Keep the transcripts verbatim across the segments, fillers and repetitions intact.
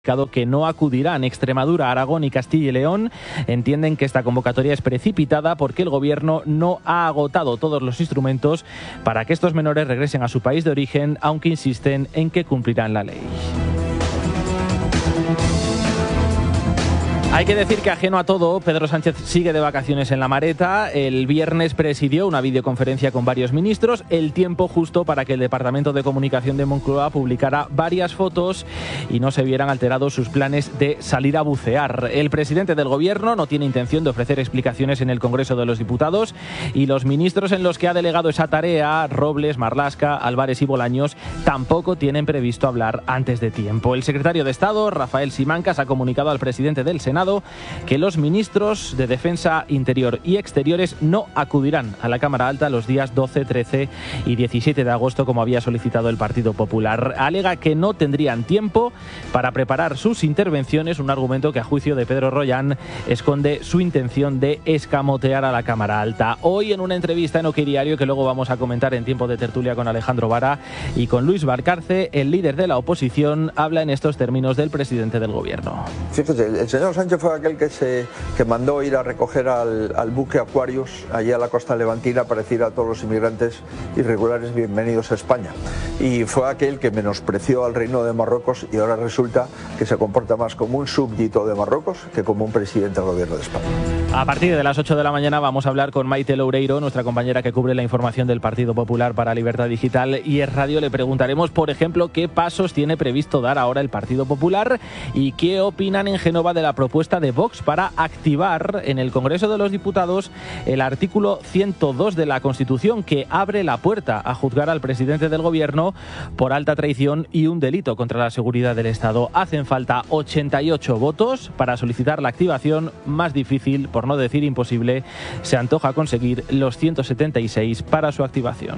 que no acudirán. Extremadura, Aragón y Castilla y León entienden que esta convocatoria es precipitada porque el gobierno no ha agotado todos los instrumentos para que estos menores regresen a su país de origen, aunque insisten en que cumplirán la ley. Hay que decir que, ajeno a todo, Pedro Sánchez sigue de vacaciones en La Mareta. El viernes presidió una videoconferencia con varios ministros, el tiempo justo para que el Departamento de Comunicación de Moncloa publicara varias fotos y no se vieran alterados sus planes de salir a bucear. El presidente del gobierno no tiene intención de ofrecer explicaciones en el Congreso de los Diputados y los ministros en los que ha delegado esa tarea, Robles, Marlaska, Álvarez y Bolaños, tampoco tienen previsto hablar antes de tiempo. El secretario de Estado, Rafael Simancas, ha comunicado al presidente del Senado que los ministros de Defensa, Interior y Exteriores no acudirán a la Cámara Alta los días doce, trece y diecisiete de agosto, como había solicitado el Partido Popular. Alega que no tendrían tiempo para preparar sus intervenciones, un argumento que, a juicio de Pedro Rollán, esconde su intención de escamotear a la Cámara Alta. Hoy, en una entrevista en OK Diario, que luego vamos a comentar en tiempo de tertulia con Alejandro Vara y con Luis Valcarce, el líder de la oposición habla en estos términos del presidente del gobierno. Fíjese, el señor Sánchez fue aquel que se que mandó ir a recoger al, al buque Aquarius allí a la costa levantina para decir a todos los inmigrantes irregulares bienvenidos a España, y fue aquel que menospreció al Reino de Marruecos y ahora resulta que se comporta más como un súbdito de Marruecos que como un presidente del gobierno de España. A partir de las ocho de la mañana vamos a hablar con Maite Loureiro, nuestra compañera que cubre la información del Partido Popular para Libertad Digital y Es Radio. Le preguntaremos, por ejemplo, qué pasos tiene previsto dar ahora el Partido Popular y qué opinan en Génova de la propuesta de Vox para activar en el Congreso de los Diputados el artículo ciento dos de la Constitución, que abre la puerta a juzgar al presidente del gobierno por alta traición y un delito contra la seguridad del Estado. Hacen falta ochenta y ocho votos para solicitar la activación. Más difícil, por no decir imposible, se antoja conseguir los ciento setenta y seis para su activación.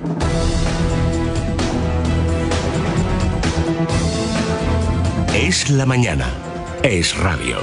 Es la mañana. Es Radio.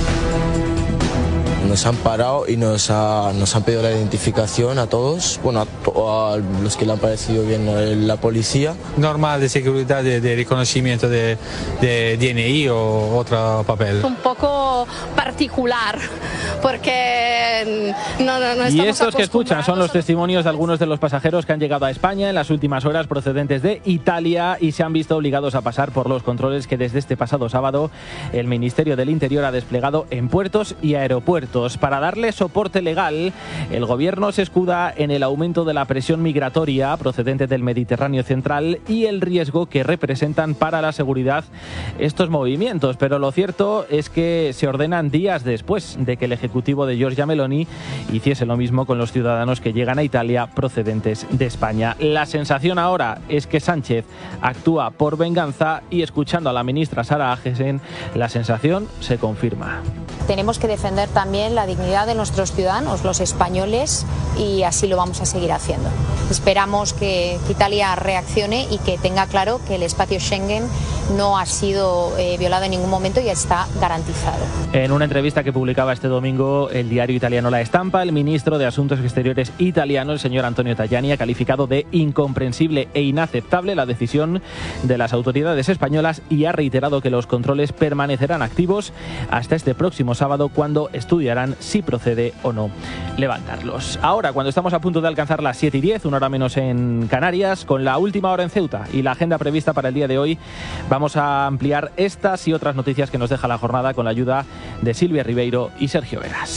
Nos han parado y nos, ha, nos han pedido la identificación a todos, bueno, a, to, a los que le han parecido bien la policía. Normal de seguridad, de, de reconocimiento de, de D N I o otro papel. Un poco particular, porque no, no, no estamos. Y estos que escuchan son los testimonios de algunos de los pasajeros que han llegado a España en las últimas horas procedentes de Italia y se han visto obligados a pasar por los controles que desde este pasado sábado el Ministerio del Interior ha desplegado en puertos y aeropuertos. Para darle soporte legal, el gobierno se escuda en el aumento de la presión migratoria procedente del Mediterráneo central y el riesgo que representan para la seguridad estos movimientos. Pero lo cierto es que se ordenan días después de que el ejecutivo de Giorgia Meloni hiciese lo mismo con los ciudadanos que llegan a Italia procedentes de España. La sensación ahora es que Sánchez actúa por venganza y, escuchando a la ministra Sara Agesen, la sensación se confirma. Tenemos que defender también la dignidad de nuestros ciudadanos, los españoles, y así lo vamos a seguir haciendo. Esperamos que, que Italia reaccione y que tenga claro que el espacio Schengen no ha sido eh, violado en ningún momento y está garantizado. En una entrevista que publicaba este domingo el diario italiano La Stampa, el ministro de Asuntos Exteriores italiano, el señor Antonio Tajani, ha calificado de incomprensible e inaceptable la decisión de las autoridades españolas y ha reiterado que los controles permanecerán activos hasta este próximo sábado, cuando estudiarán si procede o no levantarlos. Ahora, cuando estamos a punto de alcanzar las siete y diez, una hora menos en Canarias, con la última hora en Ceuta y la agenda prevista para el día de hoy, vamos a ampliar estas y otras noticias que nos deja la jornada con la ayuda de Silvia Ribeiro y Sergio Veras.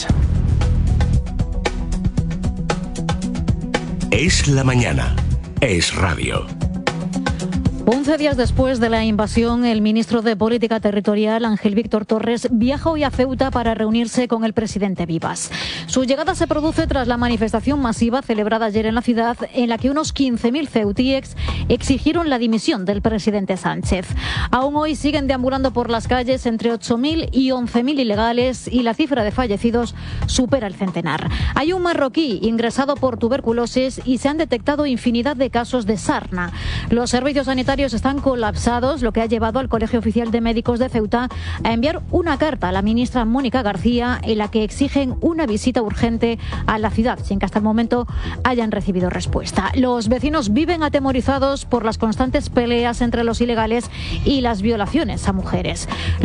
Es la mañana. Es Radio. once días después de la invasión, el ministro de Política Territorial, Ángel Víctor Torres, viaja hoy a Ceuta para reunirse con el presidente Vivas. Su llegada se produce tras la manifestación masiva celebrada ayer en la ciudad, en la que unos quince mil ceutíes exigieron la dimisión del presidente Sánchez. Aún hoy siguen deambulando por las calles entre ocho mil y once mil ilegales y la cifra de fallecidos supera el centenar. Hay un marroquí ingresado por tuberculosis y se han detectado infinidad de casos de sarna. Los servicios sanitarios sanitarios están colapsados, lo que ha llevado al Colegio Oficial de Médicos de Ceuta a enviar una carta a la ministra Mónica García en la que exigen una visita urgente a la ciudad, sin que hasta el momento hayan recibido respuesta. Los vecinos viven atemorizados por las constantes peleas entre los ilegales y las violaciones a mujeres.